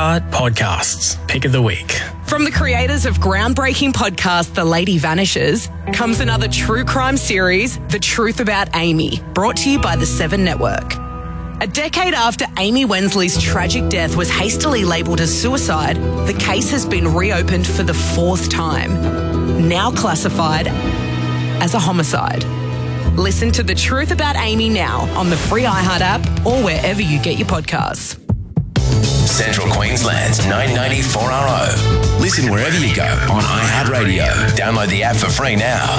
iHeart Podcasts, Pick of the Week. From the creators of groundbreaking podcast The Lady Vanishes comes another true crime series, The Truth About Amy, brought to you by the Seven Network. A decade after Amy Wensley's tragic death was hastily labelled as suicide, the case has been reopened for the fourth time, now classified as a homicide. Listen to The Truth About Amy now on the free iHeart app or wherever you get your podcasts. Central Queensland's 994RO. Listen wherever you go on iHeartRadio. Download the app for free now.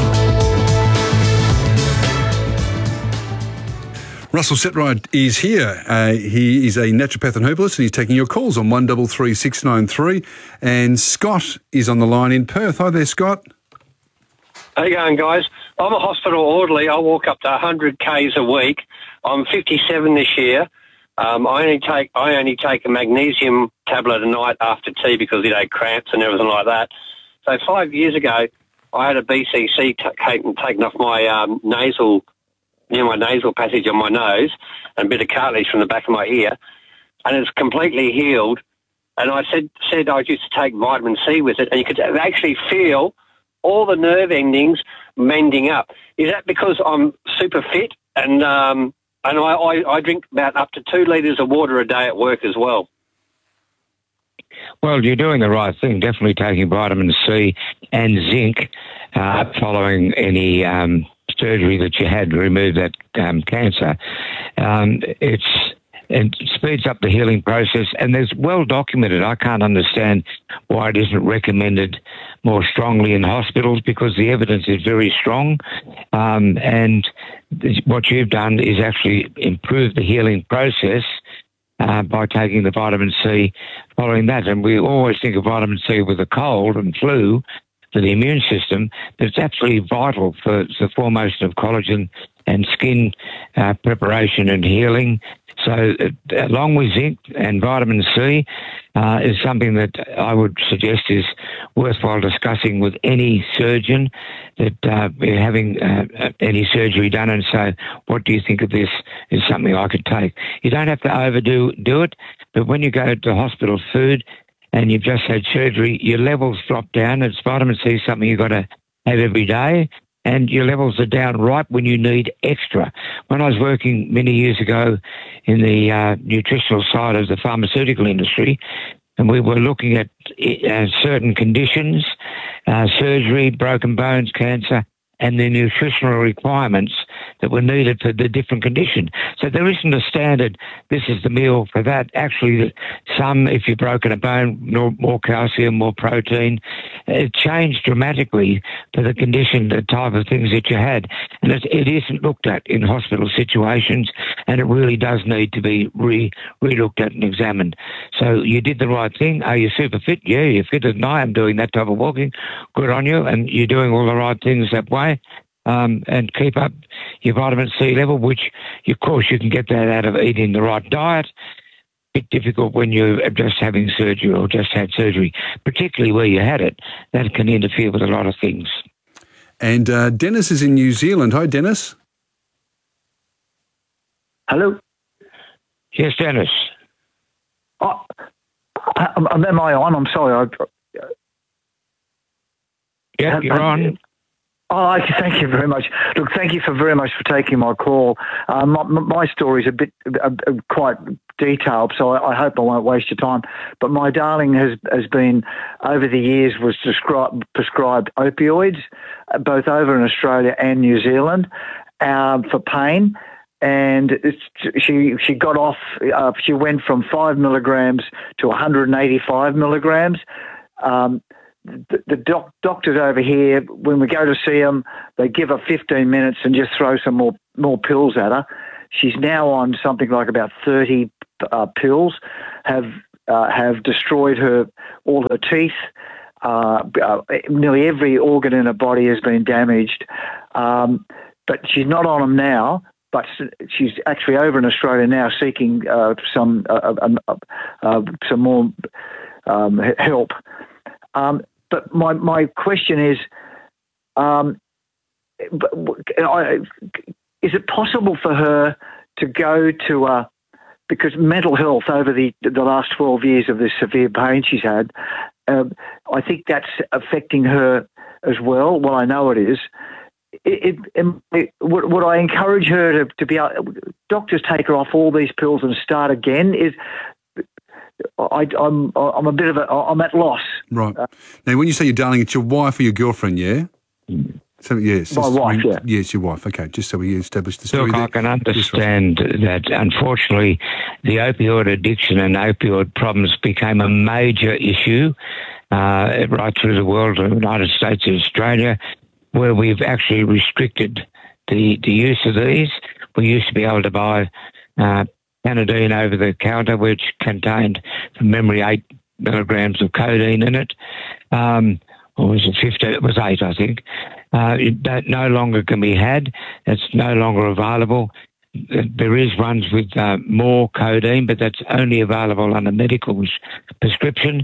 Russell Setright is here. He is a naturopath and herbalist, and he's taking your calls on 133693. And Scott is on the line in Perth. Hi there, Scott. How you going, guys? I'm a hospital orderly. I walk up to 100 Ks a week. I'm 57 this year. I only take a magnesium tablet a night after tea because it had cramps and everything like that. So 5 years ago, I had a BCC taken off my nasal passage on my nose and a bit of cartilage from the back of my ear, and it's completely healed. And I said I used to take vitamin C with it, and you could actually feel all the nerve endings mending up. Is that because I'm super fit and I drink about up to 2 litres of water a day at work as well? Well, you're doing the right thing, definitely taking vitamin C and zinc following any surgery that you had to remove that cancer. It speeds up the healing process, and there's well documented. I can't understand why it isn't recommended more strongly in hospitals, because the evidence is very strong. And what you've done is actually improve the healing process by taking the vitamin C following that. And we always think of vitamin C with a cold and flu for the immune system, but it's absolutely vital for the formation of collagen and skin preparation and healing. So along with zinc and vitamin C is something that I would suggest is worthwhile discussing with any surgeon that you're having any surgery done, and say, what do you think of this? Is something I could take? You don't have to overdo it, but when you go to hospital food and you've just had surgery, your levels drop down. It's vitamin C, something you've got to have every day, and your levels are down right when you need extra. When I was working many years ago in the nutritional side of the pharmaceutical industry, and we were looking at certain conditions, surgery, broken bones, cancer, and the nutritional requirements that were needed for the different condition. So there isn't a standard, this is the meal for that. Actually, some, if you've broken a bone, more calcium, more protein. It changed dramatically for the condition, the type of things that you had. And it isn't looked at in hospital situations, and it really does need to be re-looked at and examined. So you did the right thing. Are you super fit? Yeah, you're fitter than I am doing that type of walking. Good on you. And you're doing all the right things that way. And keep up your vitamin C level, which, of course, you can get that out of eating the right diet. A bit difficult when you're just having surgery or just had surgery, particularly where you had it. That can interfere with a lot of things. And Dennis is in New Zealand. Hi, Dennis. Hello? Yes, Dennis. Am I on? I'm sorry. Yeah, you're on. Oh, thank you very much. Look, thank you very much for taking my call. My story is quite detailed, so I hope I won't waste your time. But my darling has been, over the years, was prescribed opioids, both over in Australia and New Zealand, for pain. And she got off. She went from 5 milligrams to 185 milligrams. The doctors over here, when we go to see them, they give her 15 minutes and just throw some more pills at her. She's now on something like about 30 pills, have destroyed all her teeth. Nearly every organ in her body has been damaged. But she's not on them now, but she's actually over in Australia now seeking some more help. But my question is it possible for her to go to because mental health over the last 12 years of this severe pain she's had, I think that's affecting her as well. Well, I know it is. Would I encourage her to be able, doctors take her off all these pills and start again? I'm a bit of I'm at loss. Right. Now, when you say your darling, it's your wife or your girlfriend, yeah? So, yes. My wife, yeah. Yes, your wife. Okay, just so we establish the story. Look, I can understand that, unfortunately, the opioid addiction and opioid problems became a major issue right through the world, the United States and Australia, where we've actually restricted the use of these. We used to be able to buy Canadine over the counter, which contained, from memory, 8 milligrams of codeine in it. Or was it 15? It was 8, I think. That no longer can be had. It's no longer available. There is ones with more codeine, but that's only available under medical prescription.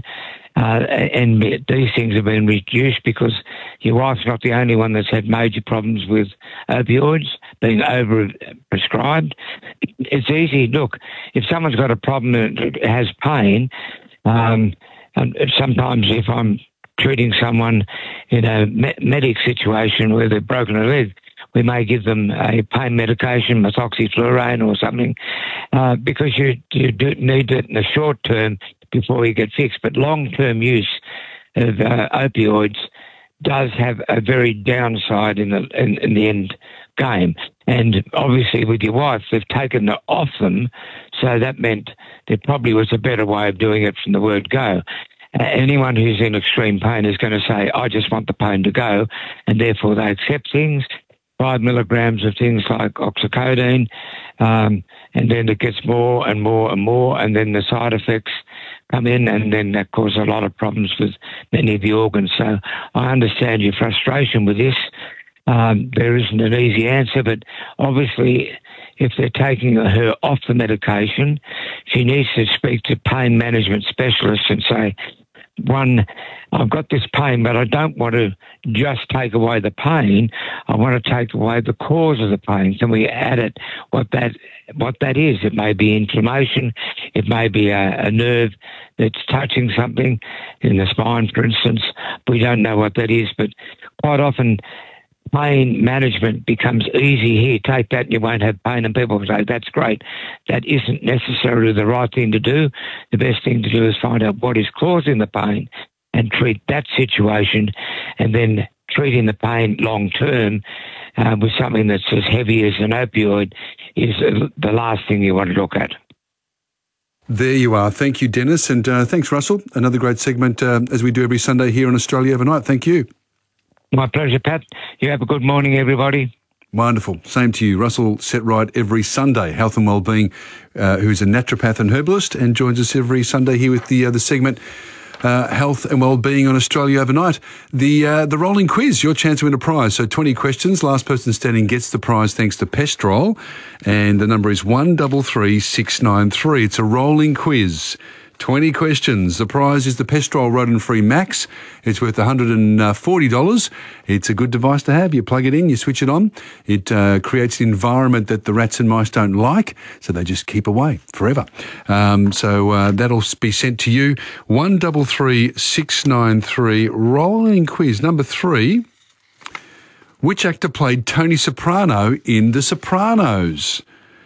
And these things have been reduced because your wife's not the only one that's had major problems with opioids being over-prescribed. It's easy. Look, if someone's got a problem that has pain, and sometimes if I'm treating someone in a medic situation where they've broken a leg, we may give them a pain medication, methoxyflurane or something, because you do need it in the short term before you get fixed. But long-term use of opioids does have a very downside in the end game. And obviously with your wife, they've taken off them, so that meant there probably was a better way of doing it from the word go. Anyone who's in extreme pain is going to say, I just want the pain to go, and therefore they accept things, 5 milligrams of things like oxycodone, and then it gets more and more and more, and then the side effects come in, and then that causes a lot of problems with many of the organs. So I understand your frustration with this. There isn't an easy answer, but obviously if they're taking her off the medication, she needs to speak to pain management specialists and say, one, I've got this pain, but I don't want to just take away the pain. I want to take away the cause of the pain. Can we add it, what that is? It may be inflammation. It may be a nerve that's touching something in the spine, for instance. We don't know what that is, but quite often pain management becomes easy. Here, take that and you won't have pain. And people say, that's great. That isn't necessarily the right thing to do. The best thing to do is find out what is causing the pain and treat that situation, and then treating the pain long term with something that's as heavy as an opioid is the last thing you want to look at. There you are. Thank you, Dennis. And thanks, Russell. Another great segment as we do every Sunday here on Australia Overnight. Thank you. My pleasure, Pat. You have a good morning, everybody. Wonderful. Same to you. Russell Setright every Sunday, Health and Wellbeing, who's a naturopath and herbalist, and joins us every Sunday here with the segment Health and Wellbeing on Australia Overnight. The rolling quiz, your chance to win a prize. So 20 questions. Last person standing gets the prize thanks to Pestrol. And the number is 133693. It's a rolling quiz. 20 questions. The prize is the Pestrol Rodent-Free Max. It's worth $140. It's a good device to have. You plug it in, you switch it on. It creates an environment that the rats and mice don't like, so they just keep away forever. So that'll be sent to you. 133693. Rolling quiz. Number 3. Which actor played Tony Soprano in The Sopranos?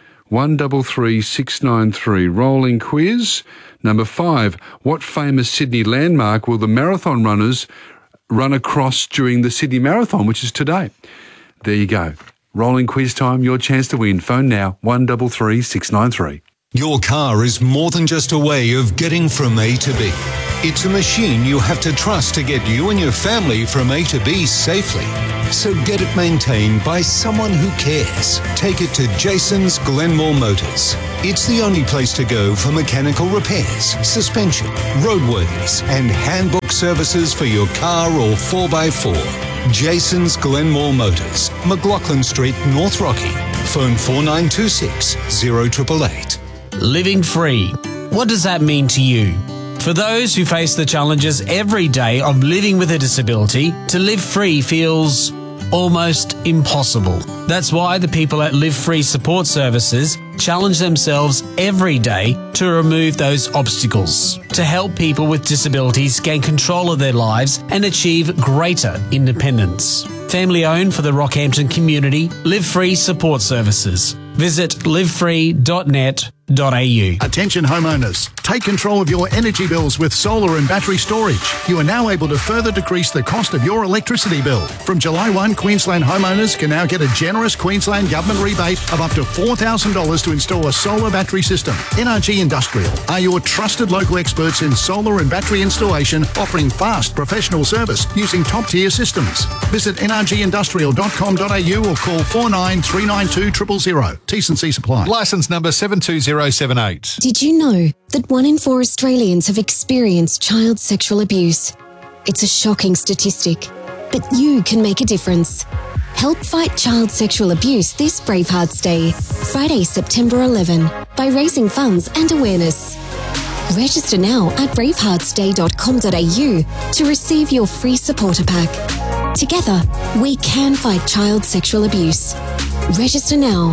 133693. Rolling quiz. Number 5. What famous Sydney landmark will the marathon runners run across during the Sydney Marathon, which is today? There you go. Rolling quiz time. Your chance to win. Phone now. 133693. Your car is more than just a way of getting from A to B. It's a machine you have to trust to get you and your family from A to B safely. So get it maintained by someone who cares. Take it to Jason's Glenmore Motors. It's the only place to go for mechanical repairs, suspension, roadworthiness, and handbook services for your car or 4x4. Jason's Glenmore Motors, McLaughlin Street, North Rocky. Phone 4926 0888. Living free. What does that mean to you? For those who face the challenges every day of living with a disability, to live free feels almost impossible. That's why the people at Live Free Support Services challenge themselves every day to remove those obstacles, to help people with disabilities gain control of their lives and achieve greater independence. Family owned for the Rockhampton community, Live Free Support Services. Visit livefree.net.au. Attention homeowners, take control of your energy bills with solar and battery storage. You are now able to further decrease the cost of your electricity bill. From July 1, Queensland homeowners can now get a generous Queensland Government rebate of up to $4,000 to install a solar battery system. NRG Industrial are your trusted local experts in solar and battery installation, offering fast professional service using top-tier systems. Visit nrgindustrial.com.au or call 49392000. T&C supply. Licence number 72078. Did you know that 1 in 4 Australians have experienced child sexual abuse? It's a shocking statistic, but you can make a difference. Help fight child sexual abuse this Bravehearts Day, Friday, September 11, by raising funds and awareness. Register now at braveheartsday.com.au to receive your free supporter pack. Together, we can fight child sexual abuse. Register now,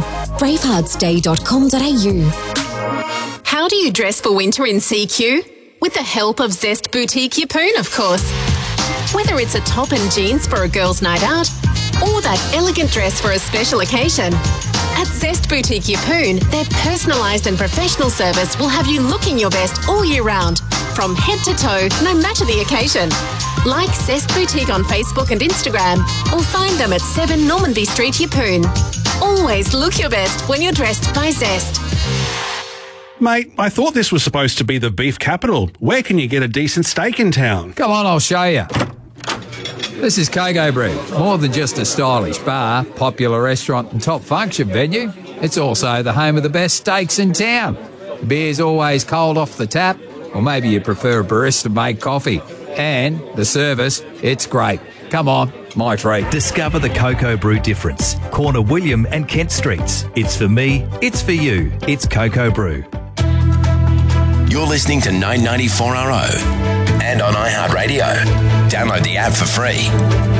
braveheartsday.com.au. How do you dress for winter in CQ? With the help of Zest Boutique Yeppoon, of course. Whether it's a top and jeans for a girl's night out or that elegant dress for a special occasion, at Zest Boutique Yeppoon, their personalised and professional service will have you looking your best all year round, from head to toe, no matter the occasion. Like Zest Boutique on Facebook and Instagram, or find them at 7 Normanby Street, Yeppoon. Always look your best when you're dressed by Zest. Mate, I thought this was supposed to be the beef capital. Where can you get a decent steak in town? Come on, I'll show you. This is Coco Brew. More than just a stylish bar, popular restaurant and top function venue, it's also the home of the best steaks in town. The beer's always cold off the tap, or maybe you prefer a barista-made coffee. And the service, it's great. Come on, my treat. Discover the Coco Brew difference. Corner William and Kent Streets. It's for me, it's for you. It's Coco Brew. You're listening to 994RO and on iHeartRadio. Download the app for free.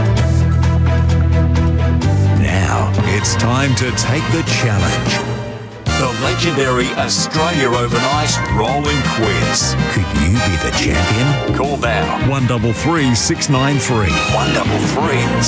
Now it's time to take the challenge. The legendary Australia Overnight Rolling Quiz. Could you be the champion? Call now. 133 693. 133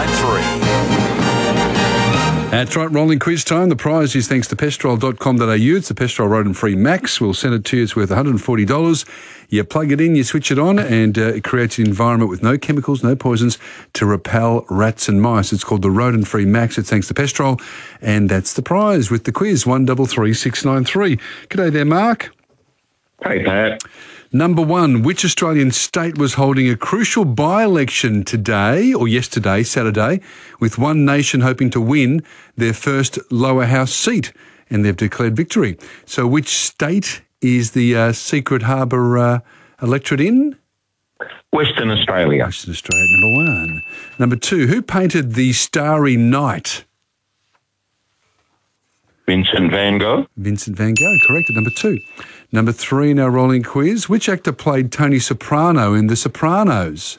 693. That's right, rolling quiz time. The prize is thanks to pestrol.com.au. It's the Pestrol Rodent Free Max. We'll send it to you. It's worth $140. You plug it in, you switch it on, and it creates an environment with no chemicals, no poisons to repel rats and mice. It's called the Rodent Free Max. It's thanks to Pestrol, and that's the prize with the quiz, 133 693. G'day there, Mark. Hey, Pat. Number 1, which Australian state was holding a crucial by-election today, or yesterday, Saturday, with One Nation hoping to win their first lower house seat, and they've declared victory. So which state is the Secret Harbour electorate in? Western Australia. Western Australia, number 1. Number 2, who painted the Starry Night? Vincent van Gogh. Vincent van Gogh, correct, at number 2. Number 3 in our rolling quiz. Which actor played Tony Soprano in The Sopranos?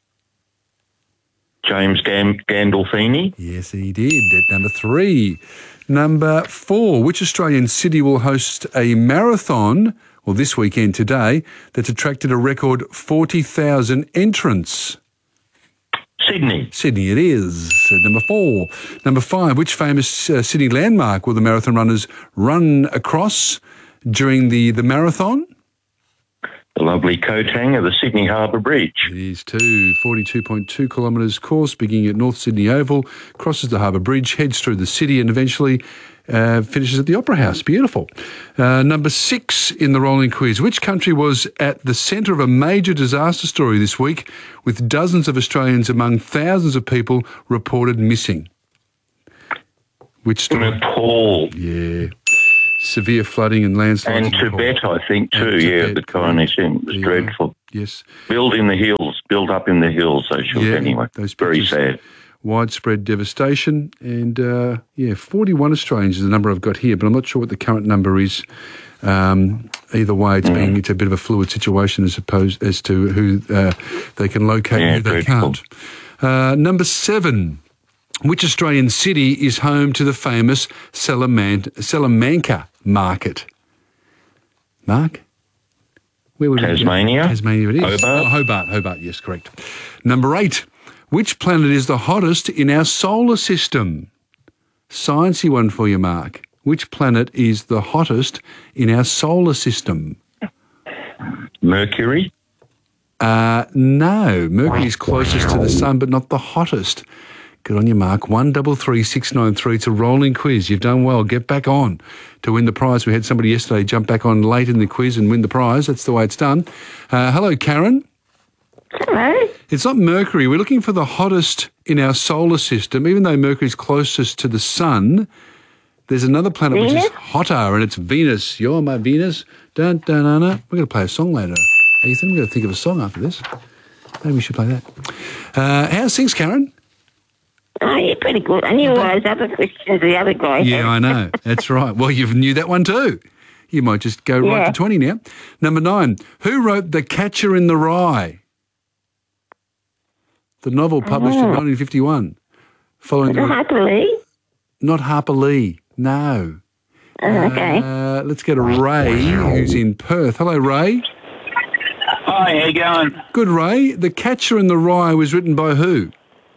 James Gandolfini. Yes, he did, at number 3. Number 4, which Australian city will host a marathon, well, this weekend today, that's attracted a record 40,000 entrants? Sydney. Sydney it is, at number 4. Number 5, which famous city landmark will the marathon runners run across during the marathon? The lovely Kotang of the Sydney Harbour Bridge. It is too. 42.2 kilometres course, beginning at North Sydney Oval, crosses the Harbour Bridge, heads through the city and eventually finishes at the Opera House. Beautiful. Number 6 in the rolling quiz. Which country was at the centre of a major disaster story this week with dozens of Australians among thousands of people reported missing? Which story? Nepal. Yeah. Severe flooding and landslides. And Tibet, I think, too. Yeah, the Chinese thing was dreadful. Yes. Built up in the hills, they should anyway. Those very sad. Widespread devastation. And, 41 Australians is the number I've got here, but I'm not sure what the current number is. Either way, it's a bit of a fluid situation as to who they can locate and who they can't. Number 7. Which Australian city is home to the famous Salamanca market? Mark? Where would Tasmania. Tasmania it is. Hobart. Oh, Hobart, yes, correct. Number 8. Which planet is the hottest in our solar system? Sciencey one for you, Mark. Which planet is the hottest in our solar system? Mercury. No. Mercury is closest to the sun, but not the hottest. Good on you, Mark. 133693. It's a rolling quiz. You've done well. Get back on to win the prize. We had somebody yesterday jump back on late in the quiz and win the prize. That's the way it's done. Hello, Karen. Hello. It's not Mercury. We're looking for the hottest in our solar system. Even though Mercury's closest to the sun, there's another planet which is hotter, and it's Venus. You're my Venus. Dun, dun, dun, dun. We're going to play a song later. Ethan, we're going to think of a song after this. Maybe we should play that. How's things, Karen? Oh, you're pretty good. I knew all those other questions the other guy had. Yeah, I know. That's right. Well, you knew that one too. You might just go right to 20 now. Number 9. Who wrote The Catcher in the Rye? The novel published in 1951. Following Harper Lee? Not Harper Lee. No. Okay. Let's go to Ray, who's in Perth. Hello, Ray. Hi, how you going? Good, Ray. The Catcher in the Rye was written by who?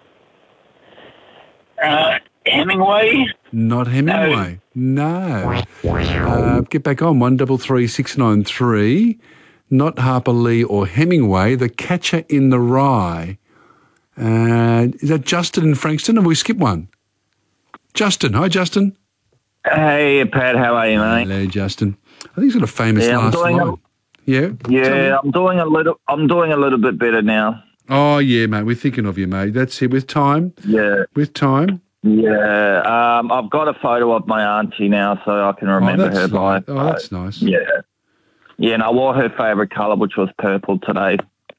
Hemingway? Not Hemingway. No. Get back on. 133693. Not Harper Lee or Hemingway. The Catcher in the Rye. Is that Justin in Frankston? Or have we skipped one? Justin. Hi, Justin. Hey, Pat. How are you, mate? Hello, Justin. I think he's got a famous last line. Yeah. I'm doing a little bit better now. Oh yeah, mate. We're thinking of you, mate. That's it. With time. Yeah. With time. Yeah. I've got a photo of my auntie now, so I can remember her by. Oh, that's nice. Yeah. Yeah, and I wore her favourite colour, which was purple today.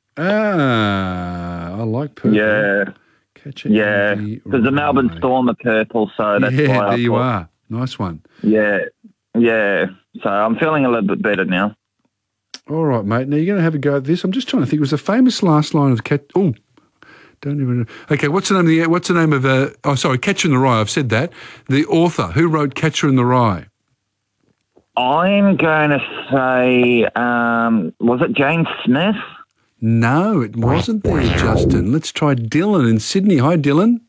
I like purple. Yeah. Yeah, because the Melbourne Storm are purple, so that's why. Yeah, there you are. Nice one. Yeah. So I'm feeling a little bit better now. All right, mate. Now you're going to have a go at this. I'm just trying to think. It was a famous last line of Cat. Oh, don't even know. Okay, what's the name of Catcher in the Rye. I've said that. The author who wrote Catcher in the Rye. I'm going to say, was it Jane Smith? No, it wasn't there, Justin. Let's try Dylan in Sydney. Hi, Dylan.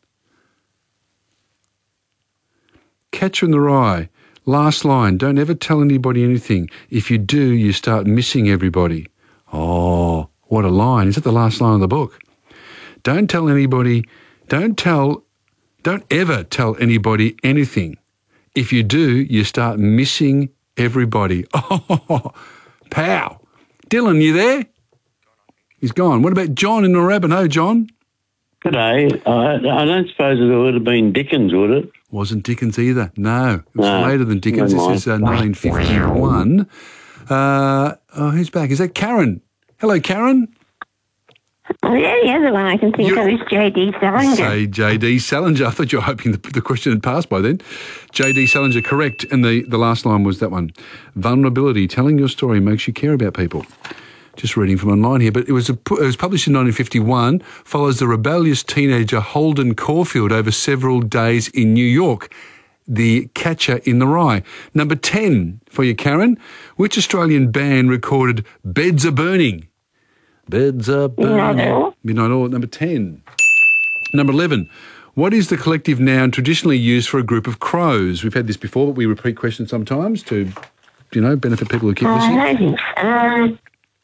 Catcher in the Rye. Last line. Don't ever tell anybody anything. If you do, you start missing everybody. Oh, what a line. Is that the last line of the book? Don't tell anybody, don't ever tell anybody anything. If you do, you start missing everybody. Oh, pow. Dylan, you there? He's gone. What about John in Narrabeen? Oh, John. G'day. I don't suppose it would have been Dickens, would it? Wasn't Dickens either. No. It was later than Dickens. This is 1951. Who's back? Is that Karen? Hello, Karen. Oh, yeah, the other one I can think of is J.D. Salinger. Say J.D. Salinger. I thought you were hoping the question had passed by then. J.D. Salinger, correct. And the last line was that one. Vulnerability. Telling your story makes you care about people. Just reading from online here, but it was published in 1951, follows the rebellious teenager Holden Caulfield over several days in New York. The Catcher in the Rye. Number 10 for you, Karen. Which Australian band recorded Beds Are Burning? Beds Are Burning. Midnight Oil. Number 10. Number 11. What is the collective noun traditionally used for a group of crows? We've had this before, but we repeat questions sometimes to, benefit people who keep listening. I think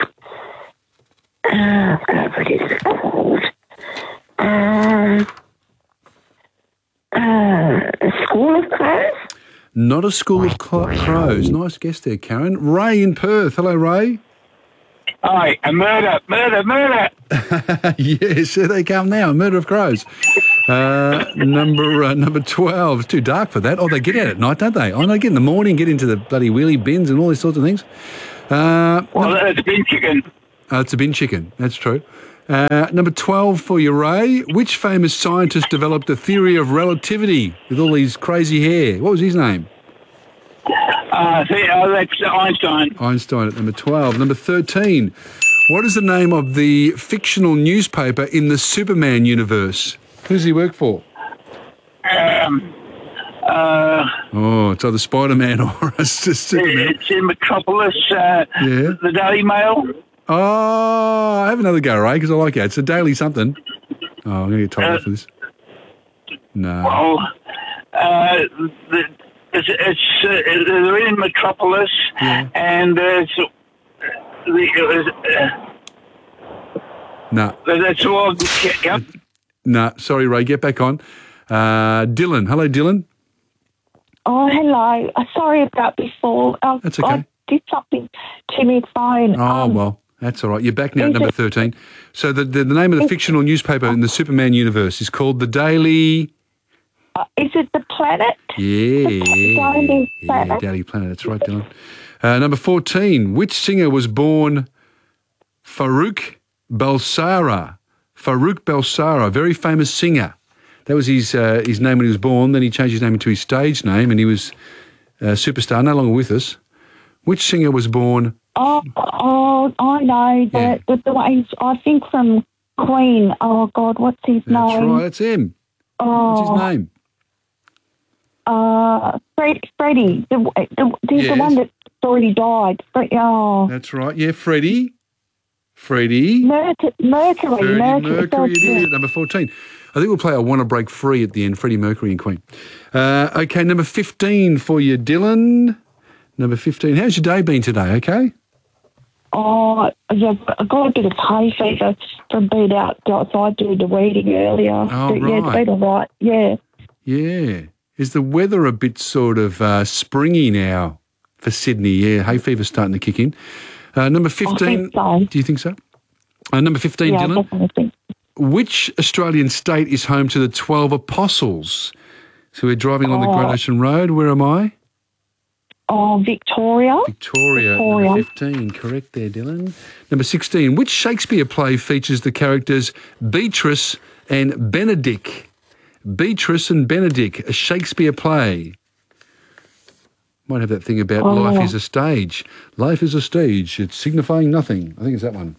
what is it called? A school of crows? Not a school of crows. Nice guess there, Karen. Ray in Perth. Hello, Ray. Hi, a murder. Yes, here they come now. A murder of crows. Number 12. It's too dark for that. Oh, they get out at night, don't they? Oh, they get in the morning, get into the bloody wheelie bins and all these sorts of things. It's a bin chicken. It's a bin chicken. That's true. Number 12 for you, Ray. Which famous scientist developed the theory of relativity with all these crazy hair? What was his name? That's Einstein. Einstein at number 12. Number 13. What is the name of the fictional newspaper in the Superman universe? Who does he work for? Oh, it's either Spider-Man or Superman. It's in Metropolis, the Daily Mail. Oh, have another go, Ray, because I like it. It's a daily something. Oh, I'm going to get told off for this. No. Well, they're in Metropolis, and no. That's all. Yep. No, sorry, Ray. Get back on. Dylan. Hello, Dylan. Oh, hello. Sorry about before. That's okay. I did something to my phone. Oh, well, that's all right. You're back now at number 13. So the name of the fictional newspaper in the Superman universe is called The Daily... is it The Planet? Yeah. Daily Planet. Daily Planet. That's right, Dylan. Number 14. Which singer was born Farouk Balsara? Farouk Balsara, very famous singer. That was his name when he was born. Then he changed his name into his stage name, and he was a superstar, no longer with us. Which singer was born? Oh, I know. The way, I think from Queen. Oh, God, what's his name? That's right, that's him. Oh. What's his name? Freddie. The one that's already died. That's right, yeah, Freddie. Mercury, it is, number 14. I think we'll play I Want to Break Free at the end, Freddie Mercury and Queen. Okay, number 15 for you, Dylan. Number 15. How's your day been today, okay? Oh, yeah, I got a bit of hay fever from being outside doing the weeding earlier. Oh, but, right. yeah, it's been all right, yeah. Yeah. Is the weather a bit sort of springy now for Sydney? Yeah, hay fever's starting to kick in. Number 15. I think so. Do you think so? Number 15, yeah, Dylan. I definitely think so. Which Australian state is home to the 12 Apostles? So we're driving on the Great Ocean Road. Where am I? Oh, Victoria. Victoria. Number 15. Correct there, Dylan. Number 16. Which Shakespeare play features the characters Beatrice and Benedick? Beatrice and Benedick, a Shakespeare play. Might have that thing about life is a stage. Life is a stage. It's signifying nothing. I think it's that one.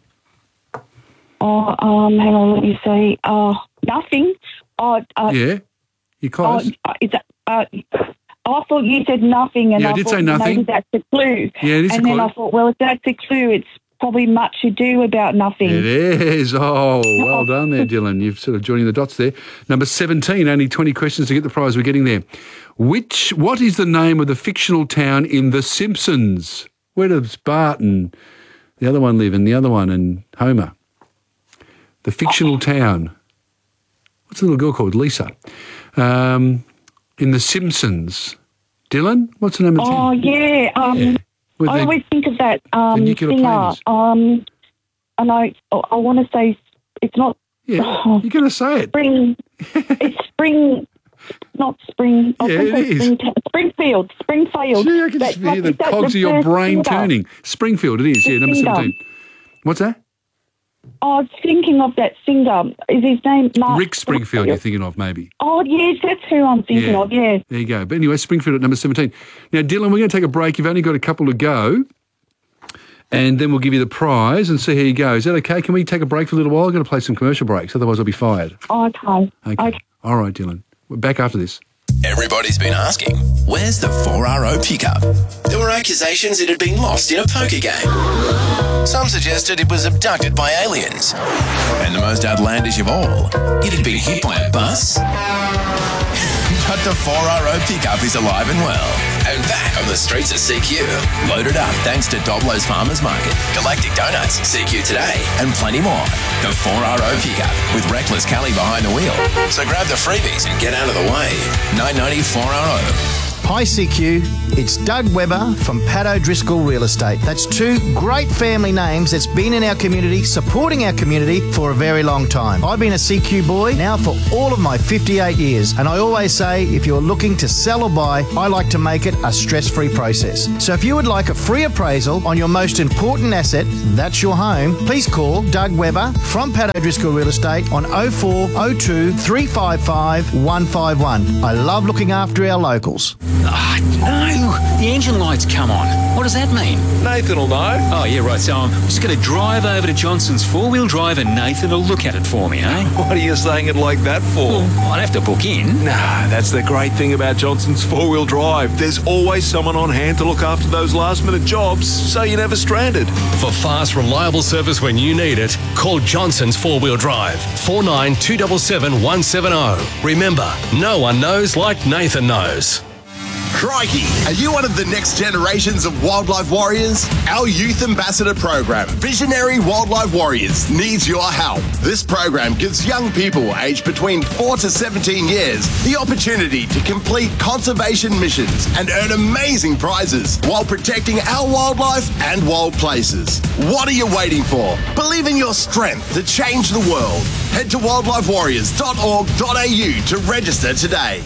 Oh, hang on, let me see. Nothing. Yeah, you're close. Is that, I thought you said nothing, and Yeah, I I did thought say nothing. maybe that's a clue. Yeah, it is a and then clue. I thought, well, if that's a clue, it's probably much ado about nothing. It is. Oh, well done there, Dylan. You've sort of joining the dots there. Number 17, only 20 questions to get the prize. We're getting there. What is the name of the fictional town in The Simpsons? Where does Bart and the other one live, and the other one, and Homer? The fictional town. What's the little girl called? Lisa. In The Simpsons. Dylan, what's the name of the town? Oh, yeah. I always think of that nuclear singer. planes. I know. I want to say it's not. Yeah, you're going to say it. Spring. It's spring. Not spring. Yeah, it is. Springfield. Gee, I can just hear the cogs of your brain turning. Springfield, it is. Yeah, number 17. What's that? I was thinking of that singer. Is his name Mark? Rick Springfield, you're thinking of, maybe. Oh, yes, that's who I'm thinking of, yeah. There you go. But anyway, Springfield at number 17. Now, Dylan, we're going to take a break. You've only got a couple to go. And then we'll give you the prize and see how you go. Is that okay? Can we take a break for a little while? I'm going to play some commercial breaks. Otherwise, I'll be fired. Okay. All right, Dylan. We're back after this. Everybody's been asking, where's the 4RO pickup? There were accusations it had been lost in a poker game. Some suggested it was abducted by aliens. And the most outlandish of all, it had been hit by a bus. But the 4RO pickup is alive and well. And back on the streets of CQ. Loaded up thanks to Doblo's Farmers Market, Galactic Donuts, CQ Today, and plenty more. The 4RO pickup with Reckless Kelly behind the wheel. So grab the freebies and get out of the way. 990 4RO. Hi CQ, it's Doug Webber from Pat O'Driscoll Real Estate. That's two great family names that's been in our community, supporting our community for a very long time. I've been a CQ boy now for all of my 58 years, and I always say if you're looking to sell or buy, I like to make it a stress-free process. So if you would like a free appraisal on your most important asset, that's your home, please call Doug Webber from Pat O'Driscoll Real Estate on 0402 355 151. I love looking after our locals. No, the engine light's come on. What does that mean? Nathan will know. Oh, yeah, right. So I'm just going to drive over to Johnson's four-wheel drive and Nathan will look at it for me, eh? What are you saying it like that for? Well, I'd have to book in. Nah, that's the great thing about Johnson's four-wheel drive. There's always someone on hand to look after those last-minute jobs, so you're never stranded. For fast, reliable service when you need it, call Johnson's four-wheel drive, 49277170. Remember, no one knows like Nathan knows. Crikey, are you one of the next generations of wildlife warriors? Our youth ambassador program, Visionary Wildlife Warriors, needs your help. This program gives young people aged between 4 to 17 years the opportunity to complete conservation missions and earn amazing prizes while protecting our wildlife and wild places. What are you waiting for? Believe in your strength to change the world. Head to wildlifewarriors.org.au to register today.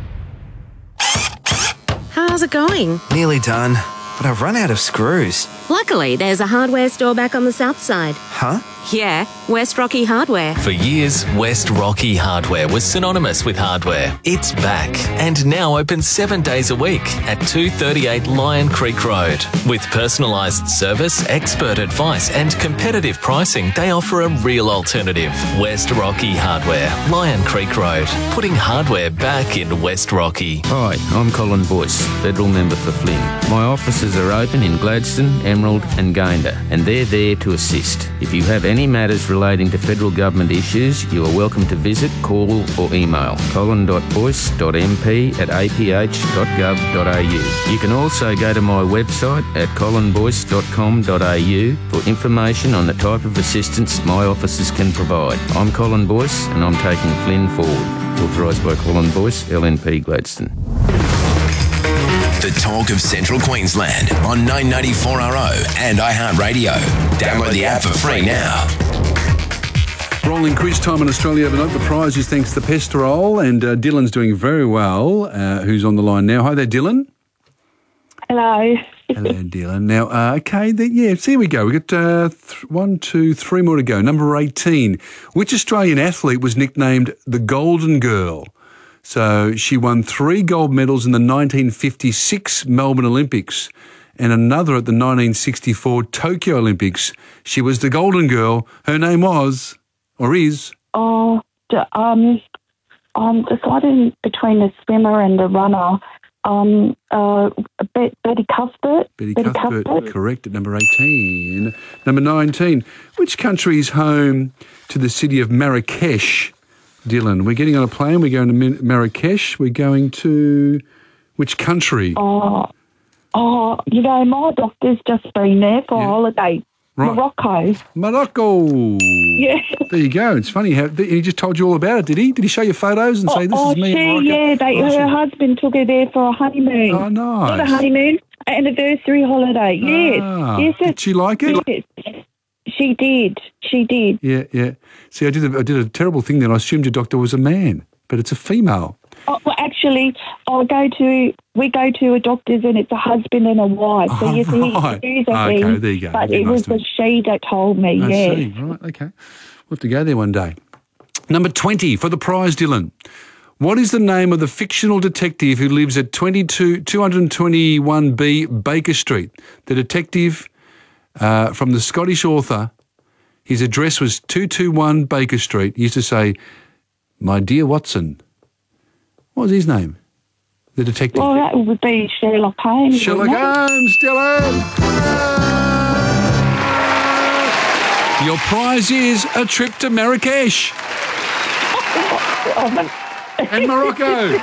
How's it going? Nearly done, but I've run out of screws. Luckily, there's a hardware store back on the south side. Huh? Yeah, West Rocky Hardware. For years, West Rocky Hardware was synonymous with hardware. It's back and now open 7 days a week at 238 Lion Creek Road. With personalised service, expert advice and competitive pricing, they offer a real alternative. West Rocky Hardware, Lion Creek Road, putting hardware back in West Rocky. Hi, I'm Colin Boyce, Federal Member for Flynn. My offices are open in Gladstone, Emerald and Gayndah, and they're there to assist. If you have any matters relating to federal government issues, you are welcome to visit, call or email colin.boyce.mp@aph.gov.au. You can also go to my website at colinboyce.com.au for information on the type of assistance my offices can provide. I'm Colin Boyce and I'm taking Flynn forward. Authorised by Colin Boyce, LNP Gladstone. The talk of Central Queensland on 994RO and iHeartRadio. Download the app for free now. Rolling quiz time in Australia overnight. The prize is thanks to Pestrol, and Dylan's doing very well, who's on the line now. Hi there, Dylan. Hello. Hello, Dylan. Now, okay, so here we go. We've got 1, 2, 3 more to go. Number 18. Which Australian athlete was nicknamed the Golden Girl? So she won 3 gold medals in the 1956 Melbourne Olympics and another at the 1964 Tokyo Olympics. She was the Golden Girl. Her name was, or is? I'm deciding between the swimmer and the runner. Betty Cuthbert. Betty Cuthbert, correct, at number 18. Number 19. Which country is home to the city of Marrakesh? Dylan, we're getting on a plane. We're going to Marrakesh. We're going to which country? My doctor's just been there for a holiday. Right. Morocco. Yeah. There you go. It's funny how he just told you all about it, did he? Did he show you photos and say, this is me in Morocco? Yeah, her husband took her there for a honeymoon. Oh, nice. Not a honeymoon, anniversary holiday. Yes. Yes. Did she like it? Yes. She did. Yeah. See, I did a terrible thing then. I assumed your doctor was a man, but it's a female. Oh, well, actually, we go to a doctor's and it's a husband and a wife. So you see, right. Okay, there you go. But it was a she that told me, I see. Right, okay. We'll have to go there one day. Number 20 for the prize, Dylan. What is the name of the fictional detective who lives at 221B Baker Street? The detective from the Scottish author, his address was 221 Baker Street. He used to say, "My dear Watson." What was his name? The detective. Well, that would be Sherlock Holmes. Sherlock Holmes, Dylan. Your prize is a trip to Marrakesh. And Morocco.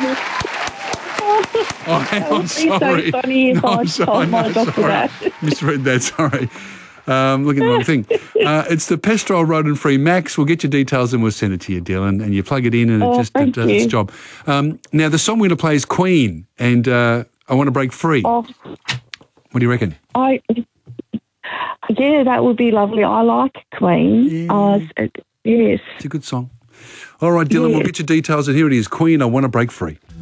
I'm sorry. So funny if I told my doctor that. Misread that, sorry. Look at the wrong thing. It's the Pestrol Rodent-Free Max. We'll get your details and we'll send it to you, Dylan, and you plug it in and it just does its job. Now, the song we're going to play is Queen, and I Want to Break Free. What do you reckon? Yeah, that would be lovely. I like Queen. Yes. It's a good song. All right, Dylan, we'll get your details, and here it is, Queen, I Want to Break Free.